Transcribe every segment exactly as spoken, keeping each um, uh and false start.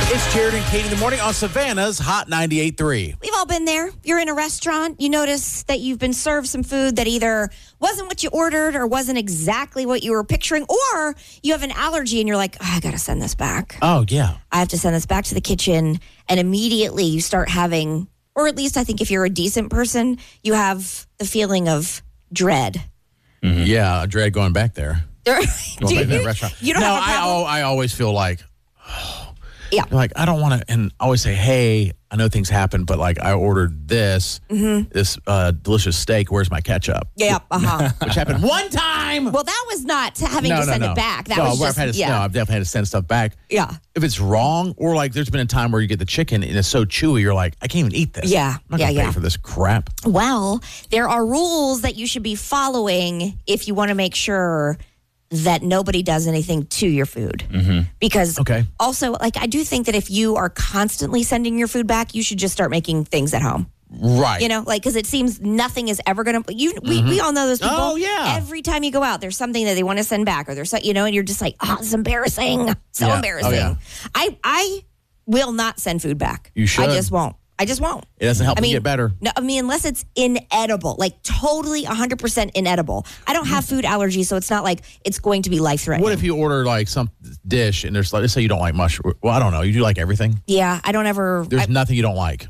It's Jared and Katie in the morning on Savannah's Hot ninety-eight point three. We've all been there. You're in a restaurant. You notice that you've been served some food that either wasn't what you ordered or wasn't exactly what you were picturing, or you have an allergy and you're like, oh, I got to send this back. Oh, yeah. I have to send this back to the kitchen. And immediately you start having, or at least I think if you're a decent person, you have the feeling of dread. Mm-hmm. Yeah, I dread going back there. There, Going do back to you? that restaurant. You don't no, have a problem? I, I always feel like, Yeah. like, I don't want to, and I always say, hey, I know things happen, but like I ordered this, Mm-hmm. this uh, delicious steak. Where's my ketchup? Yeah, uh-huh. Which happened one time. Well, that was not having no, to no, send no. it back. That no, was where just, I've had to, yeah. no, I've definitely had to send stuff back. Yeah. If it's wrong, or like there's been a time where you get the chicken and it's so chewy, you're like, I can't even eat this. Yeah, I'm not yeah, gonna pay yeah. for this crap. Well, there are rules that you should be following if you want to make sure that nobody does anything to your food. Mm-hmm. Because Okay. also, like, I do think that if you are constantly sending your food back, you should just start making things at home. Right. You know, like, because it seems nothing is ever going to, you. We, we all know those people. Oh, yeah. Every time you go out, there's something that they want to send back, or there's, so- you know, and you're just like, oh, it's embarrassing. So Yeah. Oh, embarrassing. yeah. I, I will not send food back. You should. I just won't. I just won't. It doesn't help I me mean, get better. No, I mean, unless it's inedible, like totally one hundred percent inedible. I don't have food allergies, so it's not like it's going to be life-threatening. What if you order like some dish and there's like, let's say you don't like mushroom. Well, I don't know. You do like everything. Yeah, I don't ever. There's I, nothing you don't like.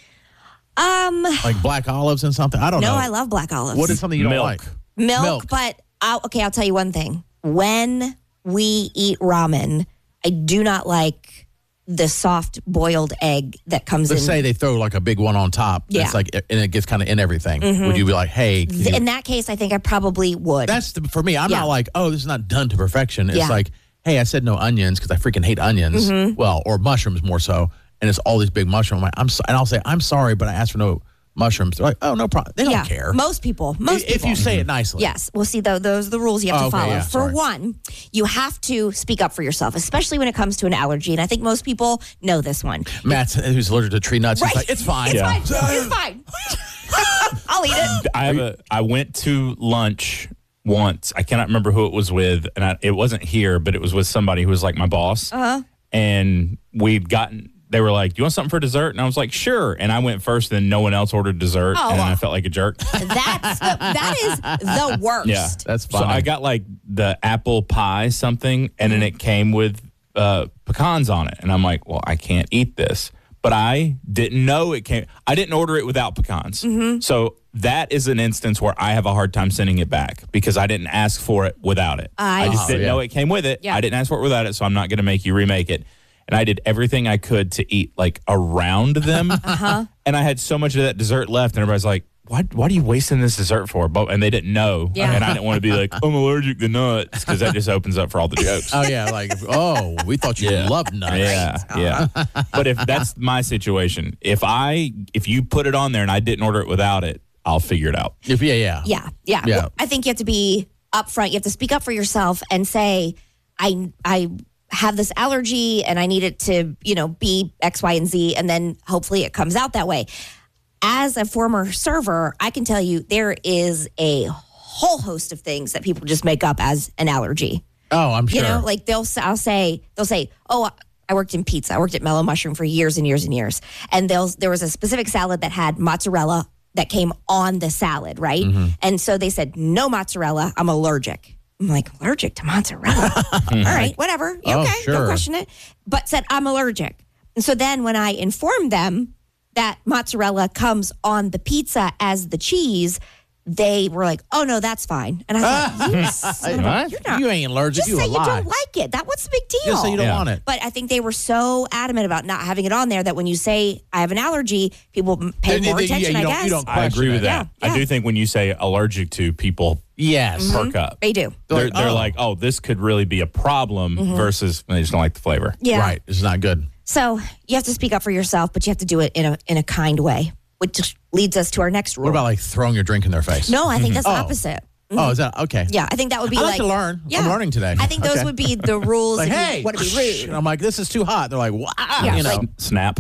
um, Like black olives and something. I don't no, know. I love black olives. What is something you Milk. don't like? milk? milk. But I'll, okay, I'll tell you one thing. When we eat ramen, I do not like the soft boiled egg that comes Let's in. say they throw like a big one on top. Yeah. It's like, and it gets kind of in everything. Would you be like, hey, can you- in that case, I think I probably would. that's the, for me. I'm Yeah. not like, oh, this is not done to perfection. It's Yeah. like, hey, I said no onions because I freaking hate onions. Mm-hmm. Well, or mushrooms more so. And it's all these big mushrooms. I'm like, I'm so, and I'll say, I'm sorry, but I asked for no mushrooms. They're like, oh, no problem. They don't yeah, care. most people. Most if people. you say it nicely. Yes. Well, see, though, those are the rules you have Oh, to okay, follow. yeah, For sorry. one, you have to speak up for yourself, especially when it comes to an allergy. And I think most people know this one. Matt, who's allergic to tree nuts, Right. he's like, it's fine. It's Yeah. fine. It's fine. I'll eat it. I have a. I went to lunch once. I cannot remember who it was with, and I, it wasn't here, but it was with somebody who was like my boss. Uh-huh. And we'd gotten. They were like, "Do you want something for dessert?" And I was like, "Sure." And I went first, and no one else ordered dessert, Oh, and then wow. I felt like a jerk. That's the, that is the worst. Yeah, That's So fine. I got like the apple pie something, and then it came with uh, pecans on it, and I'm like, "Well, I can't eat this." But I didn't know it came. I didn't order it without pecans. Mm-hmm. So that is an instance where I have a hard time sending it back because I didn't ask for it without it. I I just see. didn't yeah. know it came with it. Yeah. I didn't ask for it without it, so I'm not going to make you remake it. And I did everything I could to eat like around them. uh-huh. And I had so much of that dessert left, and everybody's like, why, what are you wasting this dessert for? But, and they didn't know. Yeah. And I didn't want to be like, I'm allergic to nuts, because that just opens up for all the jokes. Oh, yeah. Like, oh, we thought you Yeah. loved nuts. Yeah, yeah. But if that's my situation, if I if you put it on there and I didn't order it without it, I'll figure it out. If, yeah, yeah. Yeah, yeah. Yeah. Well, I think you have to be upfront. You have to speak up for yourself and say, I I have this allergy and I need it to, you know, be X, Y, and Z, and then hopefully it comes out that way. As a former server, I can tell you there is a whole host of things that people just make up as an allergy. Oh, I'm sure. You know, like they'll I'll say they'll say, "Oh, I worked in pizza. I worked at Mellow Mushroom for years and years and years." And they'll there was a specific salad that had mozzarella that came on the salad, right? Mm-hmm. And so they said, "No mozzarella. I'm allergic." I'm like, "Allergic to mozzarella?" All right, whatever. Oh, okay, sure. don't question it. But said I'm allergic. And so then when I informed them that mozzarella comes on the pizza as the cheese, they were like, "Oh no, that's fine." And I thought, "You son of a- What? you're not." You ain't allergic. Just you say a you lie. don't like it. That what's the big deal? Just say you don't Yeah. want it. But I think they were so adamant about not having it on there that when you say I have an allergy, people m- pay They- more they- yeah, attention. you I don't- guess you don't I agree with question that. it. Yeah, I do yeah. think when you say allergic to, people Yes. perk up. they do. They're, Like, they're oh. like, oh, this could really be a problem versus they just don't like the flavor. Yeah. Right. It's not good. So you have to speak up for yourself, but you have to do it in a in a kind way, which leads us to our next rule. What about like throwing your drink in their face? no, I think that's the Oh. opposite. Oh, is that okay? Yeah, I think that would be I like like to learn. I'm learning today. I think those Okay. would be the rules. Like, if hey, you want to be and rude. I'm like, this is too hot. They're like, wow. Yeah, you know. like- Snap.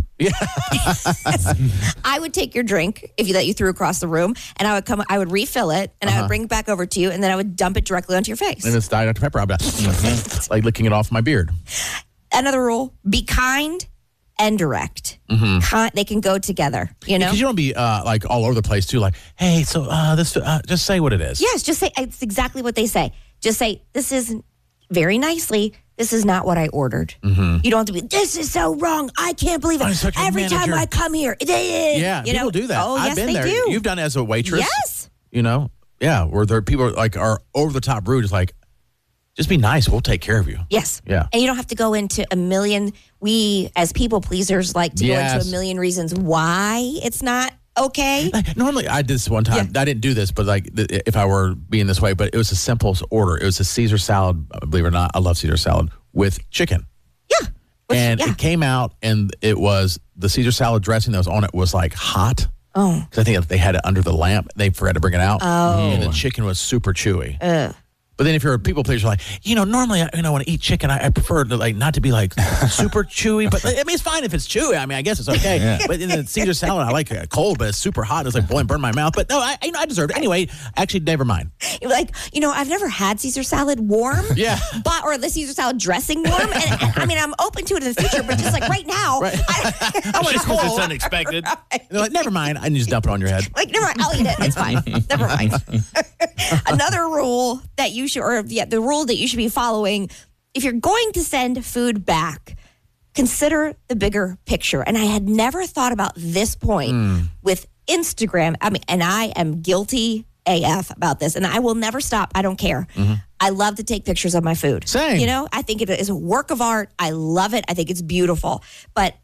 I would take your drink if you that you threw across the room, and I would come. I would refill it, and I would bring it back over to you, and then I would dump it directly onto your face. and it's Diet Doctor Pepper. I'm like, it's like licking it off my beard. Another rule: be kind and direct. Con- they can go together, you know? Because you don't be uh, like all over the place too. Like, hey, so uh, this, uh, just say what it is. Yes, just say, it's exactly what they say. Just say, this is very nicely, this is not what I ordered. Mm-hmm. You don't have to be, this is so wrong. I can't believe it. I'm such a Every time manager. I come here. Yeah, you people know? do that. Oh, I've yes, been they there. do. You've done it as a waitress. Yes. You know, yeah, where there people are like are over the top rude. It's like, just be nice. We'll take care of you. Yes. Yeah. And you don't have to go into a million, we as people pleasers like to go Yes. into a million reasons why it's not okay. Like, normally, I did this one time. I didn't do this, but like th- if I were being this way, but it was a simple order. It was a Caesar salad. Believe it or not, I love Caesar salad with chicken. Yeah. Which- And yeah. it came out, and it was the Caesar salad dressing that was on it was like hot. Oh. Because I think they had it under the lamp. They forgot to bring it out. Oh. And the chicken was super chewy. Ugh. But then if you're a people pleaser, like, you know, normally, I, you know, when I eat chicken, I, I prefer to like not to be like super chewy. But I mean, it's fine if it's chewy. I mean, I guess it's okay. Yeah. But in the Caesar salad, I like it cold, but it's super hot. It's like, boy, burn my mouth. But no, I, you know, I deserve it. Anyway, actually, never mind. You're like, you know, I've never had Caesar salad warm. Yeah. But, or the Caesar salad dressing warm. And, and I mean, I'm open to it in the future, but just like right now, Right. I, I want Just because it's unexpected. They're like, never mind. I can just dump it on your head. like, never mind, I'll eat it. It's fine. Never mind. Another rule that you should, or yeah, the rule that you should be following, if you're going to send food back, consider the bigger picture. And I had never thought about this point Mm. with Instagram. I mean, and I am guilty A F about this, and I will never stop. I don't care. I love to take pictures of my food. Same. You know, I think it is a work of art. I love it. I think it's beautiful. But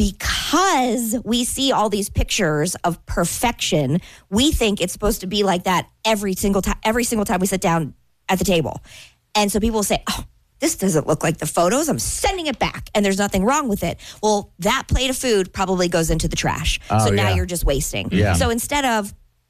because we see all these pictures of perfection, we think it's supposed to be like that every single time. Every single time we sit down at the table, and so people will say, "Oh, this doesn't look like the photos. I'm sending it back, and there's nothing wrong with it." Well, that plate of food probably goes into the trash. Oh, so now yeah. you're just wasting. Yeah. So instead of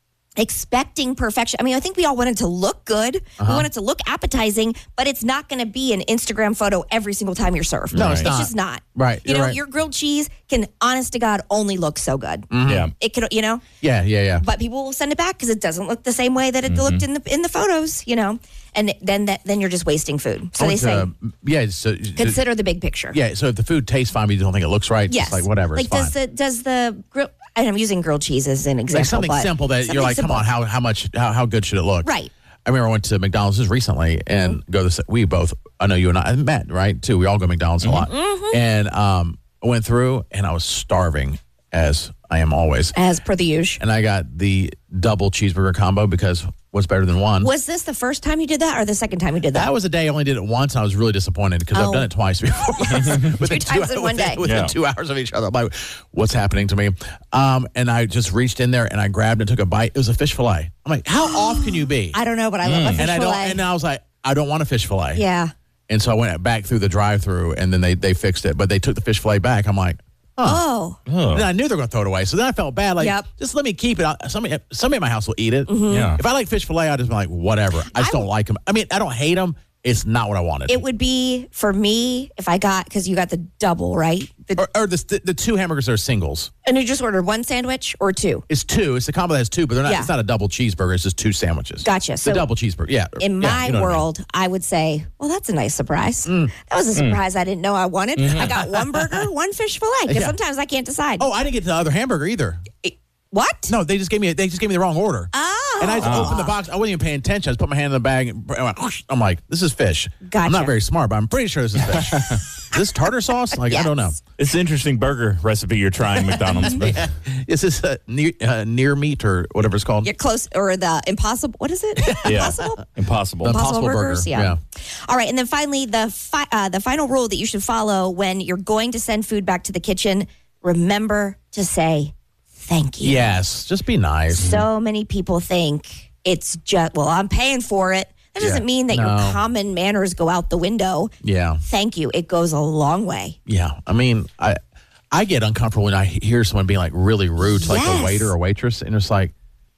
expecting perfection. I mean, I think we all want it to look good. Uh-huh. We want it to look appetizing, but it's not going to be an Instagram photo every single time you're served. No, it's It's not. just not. Right, You you're know, right. your grilled cheese can, honest to God, only look so good. Yeah. It could, you know, Yeah, yeah, yeah. but people will send it back because it doesn't look the same way that it looked in the in the photos. You know, and then that then you're just wasting food. So I they went say to, yeah, so, consider the big picture. yeah. So if the food tastes fine, but you don't think it looks right, Yes. it's like whatever. Like it's fine. does the does the grill? And I'm using grilled cheese as an example. like something but simple that something you're like, simple. come on, how how much how, how good should it look? Right. I remember I went to McDonald's just recently and go this. We both, I know you and I, and Matt, right? Too. We all go to McDonald's a lot. And um, I went through and I was starving, as I am always. As per the usual. And I got the double cheeseburger combo because what's better than one? Was this the first time you did that or the second time you did that? That was a day I only did it once. And I was really disappointed because Oh. I've done it twice before. within Two times in one within- day. Within Yeah. two hours of each other. I'm like, what's happening to me? Um, and I just reached in there and I grabbed and took a bite. It was a fish fillet. I'm like, how off can you be? I don't know, but I love a fish and I don't. fillet. And I was like, I don't want a fish fillet. yeah. And so I went back through the drive-through, and then they they fixed it. But they took the fish fillet back. I'm like, Oh. and then I knew they were going to throw it away. So then I felt bad. Like, Yep. just let me keep it. I- Somebody, somebody in my house will eat it. Yeah. If I like fish fillet, I just be like, whatever. I just I- don't like them. I mean, I don't hate them. It's not what I wanted. It would be for me if I got, because you got the double, right? The, or or the, the the two hamburgers are singles. and you just ordered one sandwich or two? It's two. It's the combo that has two, but they're not. Yeah. It's not a double cheeseburger. It's just two sandwiches. Gotcha. The So double cheeseburger. Yeah. In Yeah, my you know what I mean. world, I, would say, well, that's a nice surprise. Mm. That was a surprise I didn't know I wanted. I got one burger, one fish fillet, because Yeah. sometimes I can't decide. Oh, I didn't get the other hamburger either. What? No, they just gave me. They just gave me the wrong order. Oh. And I just opened the box. I wasn't even paying attention. I just put my hand in the bag and I went, whoosh. I'm like, this is fish. Gotcha. I'm not very smart, but I'm pretty sure this is fish. Is this tartar sauce? Like, I don't know. Yes. It's an interesting burger recipe you're trying, McDonald's. But Yeah. Is this uh, near, uh, near meat or whatever it's called? You're close, or the impossible, what is it? Yeah. Impossible? Impossible. The Impossible Impossible burgers, burger, yeah. yeah. All right, and then finally, the fi- uh, the final rule that you should follow when you're going to send food back to the kitchen: remember to say thank you. Yes. Just be nice. So many people think it's just, well, I'm paying for it. That doesn't Yeah. mean that your No. common manners go out the window. Yeah. Thank you. It goes a long way. Yeah. I mean, I I get uncomfortable when I hear someone being like really rude to like Yes. a waiter or waitress, and it's like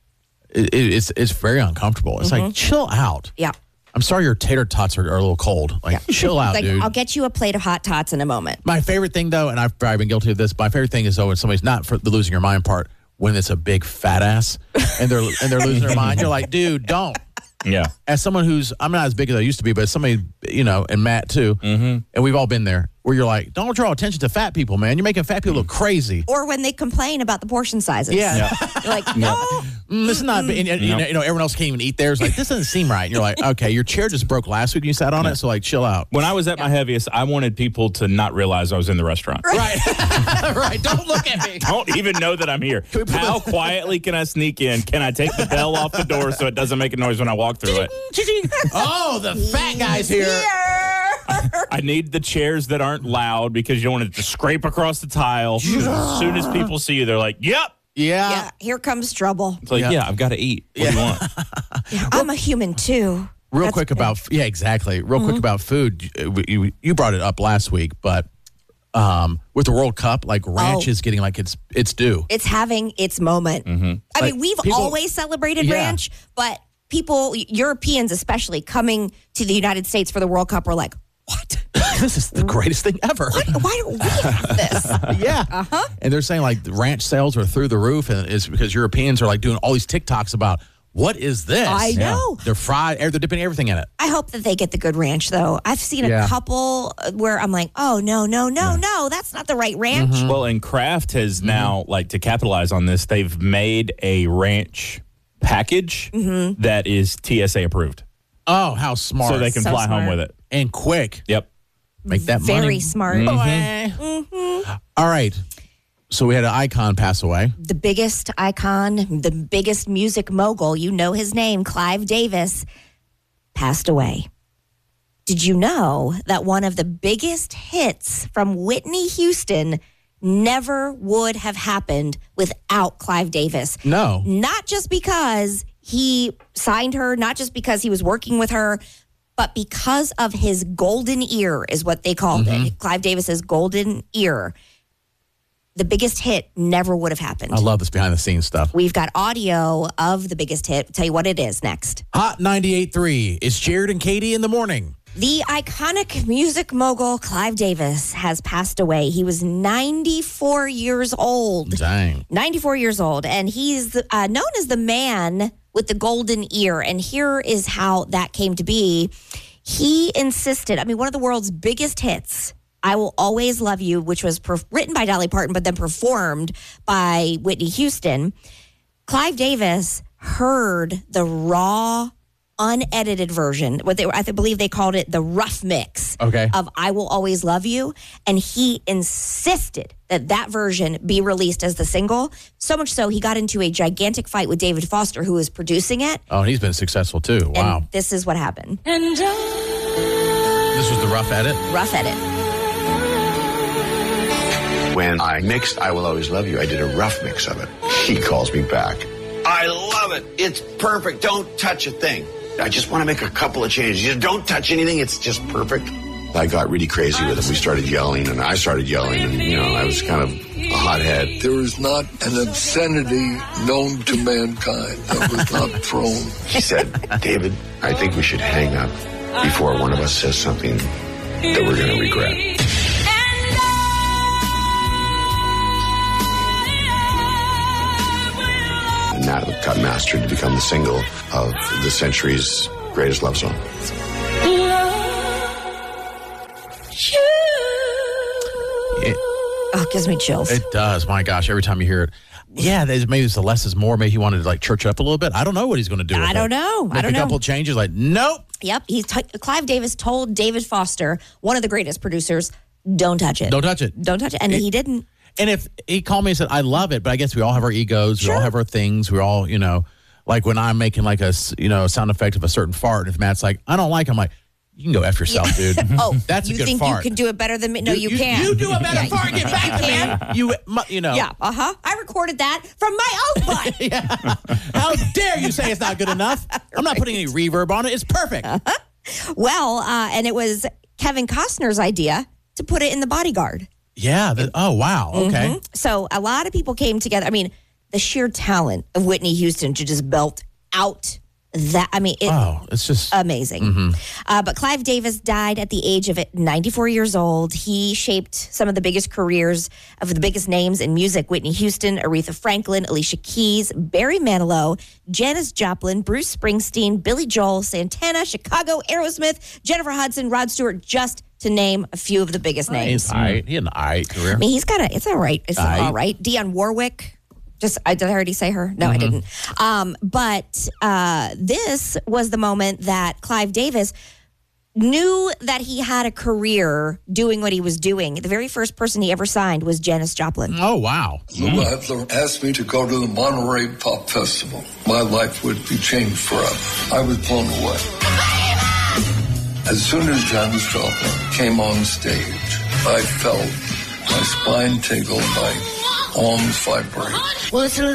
it, it- it's it's very uncomfortable. It's Mm-hmm. like chill out. Yeah. I'm sorry your tater tots are, are a little cold. Like chill out, Like, dude. I'll get you a plate of hot tots in a moment. My favorite thing though, and I've probably been guilty of this, my favorite thing is though when somebody's not for the losing your mind part, when it's a big fat ass and they're and they're losing their mind. You're like, dude, don't. Yeah. As someone who's I'm not as big as I used to be, but as somebody, you know, and Matt too, and we've all been there. where you're like, don't draw attention to fat people, man. You're making fat people look crazy. Or when they complain about the portion sizes. Yeah. You're like, no. Mm, this is not, and, and, you, know, you know, everyone else can't even eat theirs. Like, this doesn't seem right. And you're like, okay, your chair just broke last week and you sat on it, so like, chill out. When I was at my heaviest, I wanted people to not realize I was in the restaurant. Right. Right. Don't look at me. Don't even know that I'm here. How quietly can I sneak in? Can I take the bell off the door so it doesn't make a noise when I walk through it? Oh, the fat guy's here. I need the chairs that aren't loud because you don't want it to scrape across the tile. As soon as people see you, they're like, yep. Yeah. Yeah, here comes trouble. It's like, Yeah. yeah, I've got to eat. What Yeah. do you want? Yeah, I'm a human too. Real That's- quick about, yeah, exactly. Real quick about food. You, you, you brought it up last week, but um, with the World Cup, like ranch Oh. is getting like it's it's due. It's having its moment. I Like, mean, we've people- always celebrated Yeah. ranch, but people, Europeans especially, coming to the United States for the World Cup were like, what? This is the greatest thing ever. What? Why don't we have this? Yeah. Uh-huh. And they're saying like the ranch sales are through the roof, and it's because Europeans are like doing all these TikToks about what is this? I know. They're fried, they're dipping everything in it. I hope that they get the good ranch, though. I've seen a Yeah. couple where I'm like, oh, no, no, no, no, that's not the right ranch. Well, and Kraft has now, like, to capitalize on this, they've made a ranch package that is T S A approved. Oh, how smart. So they can So fly home smart. with it. and quick. Yep. Make that Very money. smart. Mm-hmm. All right. So we had an icon pass away. The biggest icon, the biggest music mogul, you know his name, Clive Davis, passed away. Did you know that one of the biggest hits from Whitney Houston never would have happened without Clive Davis? No. Not just because he signed her, not just because he was working with her, but because of his golden ear, is what they called Mm-hmm. it. Clive Davis's golden ear. The biggest hit never would have happened. I love this behind the scenes stuff. We've got audio of the biggest hit. Tell you what it is next. Hot ninety-eight point three is Jared and Katie in the morning. The iconic music mogul Clive Davis has passed away. He was ninety-four years old. Dang. ninety-four years old. And he's uh, known as the man with the golden ear. And here is how that came to be. He insisted, I mean, one of the world's biggest hits, I Will Always Love You, which was per- written by Dolly Parton, but then performed by Whitney Houston. Clive Davis heard the raw, unedited version. What they, I believe they called it the rough mix Okay. of I Will Always Love You. And he insisted that that version be released as the single. So much so, he got into a gigantic fight with David Foster, who was producing it. Oh, and he's been successful too. Wow. And this is what happened. This was the rough edit. Rough edit. When I mixed I Will Always Love You, I did a rough mix of it. He calls me back. I love it. It's perfect. Don't touch a thing. I just want to make a couple of changes. You don't touch anything. It's just perfect. I got really crazy with him. We started yelling, and I started yelling, and, you know, I was kind of a hothead. There is not an obscenity known to mankind that was not thrown. He said, David, I think we should hang up before one of us says something that we're going to regret. And that got mastered to become the single of the century's greatest love song. It, Oh, it gives me chills. it does. My gosh, every time you hear it. Yeah, there's, maybe it's the less is more. Maybe he wanted to like church it up a little bit. I don't know what he's going to do. I with don't it. know. I Make don't a know. couple changes. Like, nope. Yep. He t- Clive Davis told David Foster, one of the greatest producers, don't touch it. Don't touch it. Don't touch it. And he didn't. And if he called me and said, I love it, but I guess we all have our egos. We all Sure. have our things. We're all, you know, like when I'm making like a, s- you know, sound effect of a certain fart. And if Matt's like, I don't like it, I'm like, you can go F yourself, dude. Oh, That's a you good think fart. you can do it better than me? No, you, can't. You do a better Yeah, fart. Get back to me. You, mu- you know. Yeah. Uh huh. I recorded that from my own butt. How dare you say it's not good enough? I'm not putting any reverb on it. It's perfect. Well, uh, and it was Kevin Costner's idea to put it in The Bodyguard. Yeah. that- oh, wow. Okay. So a lot of people came together. I mean, the sheer talent of Whitney Houston to just belt out that, I mean, it, Oh, it's just amazing. Mm-hmm. Uh, but Clive Davis died at the age of ninety-four years old. He shaped some of the biggest careers of the biggest names in music: Whitney Houston, Aretha Franklin, Alicia Keys, Barry Manilow, Janis Joplin, Bruce Springsteen, Billy Joel, Santana, Chicago, Aerosmith, Jennifer Hudson, Rod Stewart, just to name a few of the biggest names. He's all right. He had an all right career. I mean, he's got a, it's all right. It's Aight. all right. Dionne Warwick. Just, I, did I already say her? No, mm-hmm. I didn't. Um, but uh, this was the moment that Clive Davis knew that he had a career doing what he was doing. The very first person he ever signed was Janis Joplin. Oh, wow. Lou Adler asked me to go to the Monterey Pop Festival. My life would be changed forever. I was blown away. As soon as Janis Joplin came on stage, I felt my spine tingle, my arms vibrate. Listen to